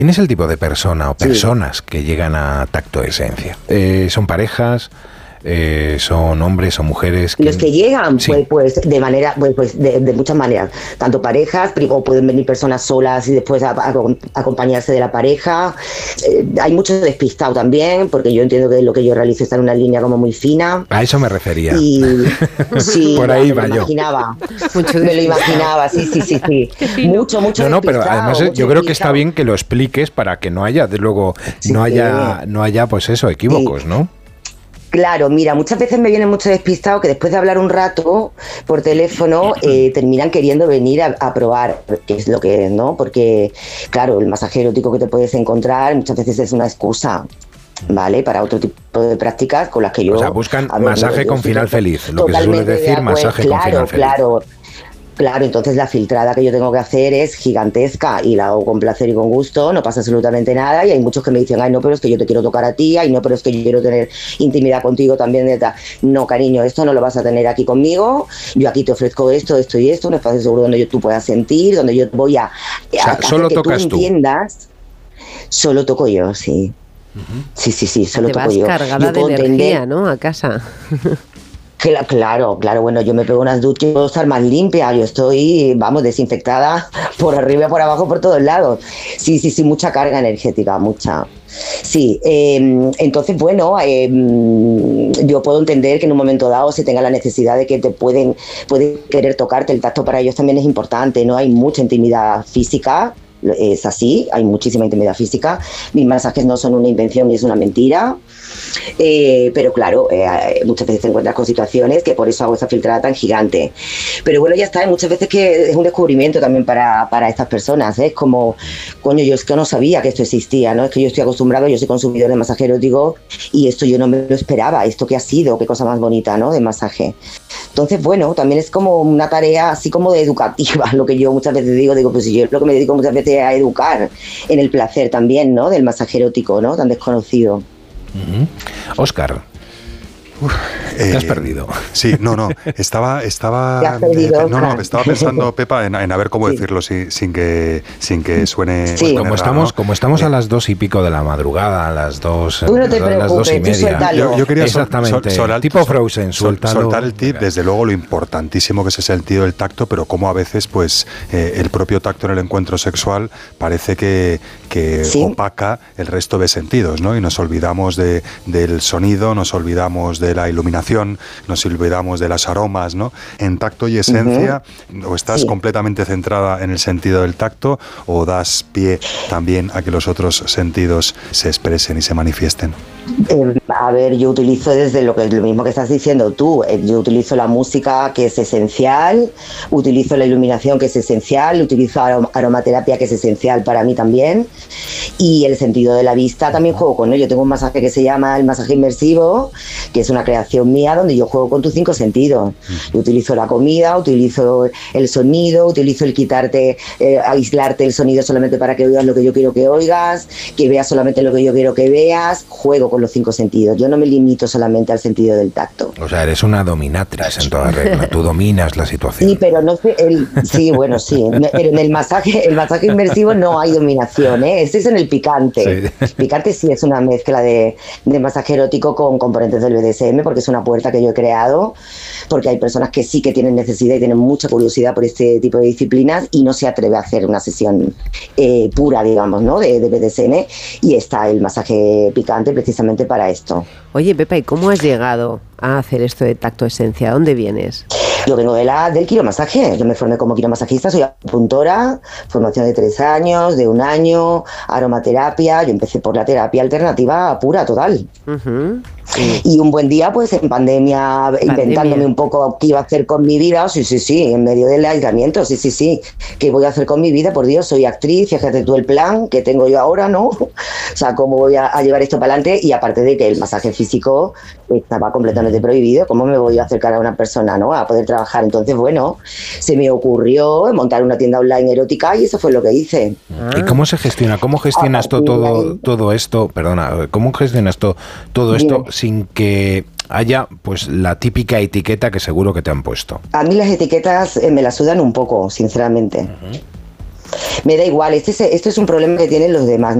¿Quién es el tipo de persona o Sí. personas que llegan a Tacto Esencia? ¿Son parejas? ¿Son hombres o mujeres? Los que llegan, Sí. pues de manera, pues de muchas maneras, tanto parejas, o pueden venir personas solas y después acompañarse de la pareja. Hay mucho despistado también, porque yo entiendo que lo que yo realizo está en una línea como muy fina. A eso me refería. Y sí, Por ya, ahí me va lo yo. imaginaba. Mucho Me lo despistado. imaginaba, sí. Mucho No, pero despistado, además mucho yo creo que está despistado. bien que lo expliques para que no haya, luego, Sí. no haya, pues eso, equívocos, ¿no? Claro, mira, muchas veces me vienen mucho despistados que después de hablar un rato por teléfono terminan queriendo venir a probar qué es lo que es, ¿no? Porque, claro, el masaje erótico que te puedes encontrar muchas veces es una excusa, ¿vale? Para otro tipo de prácticas con las que yo... O sea, buscan a ver, masaje yo con estoy final feliz, lo que se suele totalmente de decir, acuerdo. masaje con final feliz. Claro, entonces la filtrada que yo tengo que hacer es gigantesca y la hago con placer y con gusto, no pasa absolutamente nada y hay muchos que me dicen, ay no, pero es que yo te quiero tocar a ti, ay no, pero es que yo quiero tener intimidad contigo también. No, cariño, esto no lo vas a tener aquí conmigo, yo aquí te ofrezco esto y esto, un espacio seguro donde tú puedas sentir, donde yo voy a hacer solo que tocas tú tú. entiendas. Solo toco yo, sí. Sí, solo Te toco vas yo. cargada Yo de puedo energía, entender- ¿no? A casa. Claro, bueno, yo me pego unas duchas y puedo estar más limpia, yo estoy, vamos, desinfectada por arriba y por abajo, por todos lados. Sí, mucha carga energética, mucha. Sí, entonces, bueno, yo puedo entender que en un momento dado se tenga la necesidad de que pueden querer tocarte, el tacto para ellos también es importante, ¿no? Hay mucha intimidad física. Es así, hay muchísima intimidad física. Mis masajes no son una invención ni es una mentira. Pero claro, muchas veces te encuentras con situaciones que por eso hago esa filtrada tan gigante. Pero bueno, ya está, hay muchas veces que es un descubrimiento también para estas personas, ¿eh? Es como, coño, yo es que no sabía que esto existía, ¿no? Es que yo estoy acostumbrado, yo soy consumidor de masaje erótico y esto yo no me lo esperaba, esto que ha sido, qué cosa más bonita, ¿no? De masaje. Entonces, bueno, también es como una tarea así como de educativa, lo que yo muchas veces digo, pues yo lo que me dedico muchas veces a educar en el placer también, ¿no? Del masaje erótico, ¿no? Tan desconocido. Óscar, te has perdido. Sí, no, estaba Te has perdido, Oscar. estaba pensando, Pepa, en a ver cómo decirlo sin que suene. Sí. Como estamos a las 2 y pico de la madrugada, a las 2, Tú no te a las 2 y preocupes, tú media. suéltalo. Yo quería Exactamente, tipo Frozen, suéltalo. soltar el tip, desde luego lo importantísimo que es el sentido del tacto, pero como a veces pues el propio tacto en el encuentro sexual parece que Sí. opaca el resto de sentidos, ¿no? Y nos olvidamos del sonido, nos olvidamos de la iluminación, nos olvidamos de los aromas, ¿no? En Tacto y Esencia, o estás Sí. completamente centrada en el sentido del tacto o das pie también a que los otros sentidos se expresen y se manifiesten. A ver, yo utilizo desde lo mismo que estás diciendo tú. Yo utilizo la música, que es esencial, utilizo la iluminación, que es esencial, utilizo aromaterapia, que es esencial para mí también, y el sentido de la vista también juego con ello. Yo tengo un masaje que se llama el masaje inmersivo, que es una creación mía donde yo juego con tus 5 sentidos. Yo utilizo la comida, utilizo el sonido, utilizo el quitarte, aislarte el sonido solamente para que oigas lo que yo quiero que oigas, que veas solamente lo que yo quiero que veas. Juego con los 5 sentidos. Yo no me limito solamente al sentido del tacto. O sea, eres una dominatrix en toda regla, tú dominas la situación. Sí, pero no sé, sí, bueno, sí, pero en el masaje inmersivo no hay dominación, ¿eh? Este es en el picante. Sí. El picante sí es una mezcla de masaje erótico con componentes del BDSM, porque es una puerta que yo he creado, porque hay personas que sí que tienen necesidad y tienen mucha curiosidad por este tipo de disciplinas y no se atreve a hacer una sesión pura, digamos, ¿no? De BDSM, y está el masaje picante precisamente para esto. Oye, Pepa, ¿y cómo has llegado a hacer esto de Tacto Esencia? ¿Dónde vienes? Yo vengo del quiromasaje. Yo me formé como quiromasajista, soy acupuntora, formación de 3 años, de 1 año, aromaterapia. Yo empecé por la terapia alternativa pura, total. Uh-huh. Y un buen día, pues en pandemia, inventándome un poco qué iba a hacer con mi vida, sí, en medio del aislamiento, sí, qué voy a hacer con mi vida, por Dios, soy actriz, fíjate tú el plan que tengo yo ahora, ¿no? O sea, cómo voy a llevar esto para adelante, y aparte de que el masaje físico estaba completamente prohibido, ¿cómo me voy a acercar a una persona, ¿no? A poder trabajar. Entonces, bueno, se me ocurrió montar una tienda online erótica y eso fue lo que hice. ¿Y cómo se gestiona? ¿Cómo gestionas todo esto? Perdona, ¿cómo gestionas todo esto sin que haya pues la típica etiqueta que seguro que te han puesto? A mí las etiquetas me las sudan un poco, sinceramente. Me da igual, esto es un problema que tienen los demás.